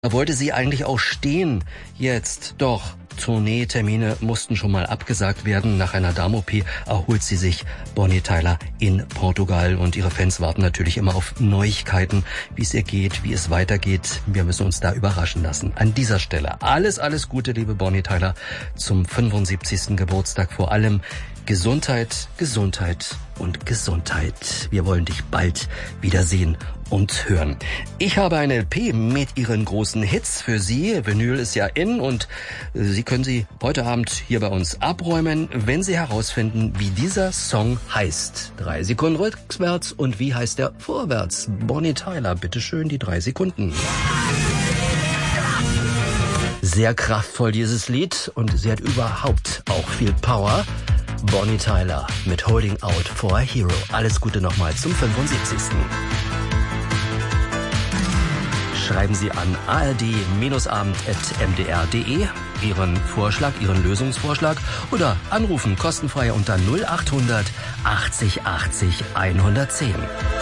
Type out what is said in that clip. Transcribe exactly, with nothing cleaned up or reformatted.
Da wollte sie eigentlich auch stehen jetzt, doch Tourneetermine mussten schon mal abgesagt werden. Nach einer Darm-O P erholt sie sich, Bonnie Tyler, in Portugal. Und ihre Fans warten natürlich immer auf Neuigkeiten, wie es ihr geht, wie es weitergeht. Wir müssen uns da überraschen lassen. An dieser Stelle alles, alles Gute, liebe Bonnie Tyler, zum fünfundsiebzigsten Geburtstag. Vor allem Gesundheit, Gesundheit und Gesundheit. Wir wollen dich bald wiedersehen und hören. Ich habe eine L P mit ihren großen Hits für Sie. Vinyl ist ja in und Sie können sie heute Abend hier bei uns abräumen, wenn Sie herausfinden, wie dieser Song heißt. Drei Sekunden rückwärts und wie heißt der vorwärts? Bonnie Tyler, bitteschön, die drei Sekunden. Sehr kraftvoll dieses Lied und sie hat überhaupt auch viel Power. Bonnie Tyler mit Holding Out for a Hero. Alles Gute nochmal zum fünfundsiebzigsten Schreiben Sie an a r d abend at m d r punkt d e Ihren Vorschlag, Ihren Lösungsvorschlag oder anrufen kostenfrei unter null achthundert achtzig achtzig hundertzehn.